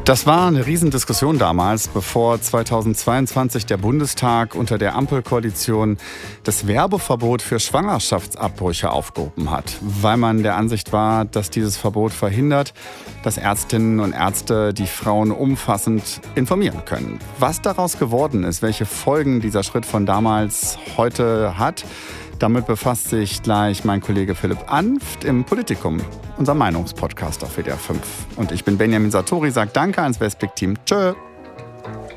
Das war eine Riesendiskussion damals, bevor 2022 der Bundestag unter der Ampelkoalition das Werbeverbot für Schwangerschaftsabbrüche aufgehoben hat, weil man der Ansicht war, dass dieses Verbot verhindert, dass Ärztinnen und Ärzte die Frauen umfassend informieren können. Was daraus geworden ist, welche Folgen dieser Schritt von damals heute hat, damit befasst sich gleich mein Kollege Philipp Anft im Politikum, unser Meinungspodcast auf WDR 5. Und ich bin Benjamin Satori, sage Danke ans Westblick-Team. Tschö.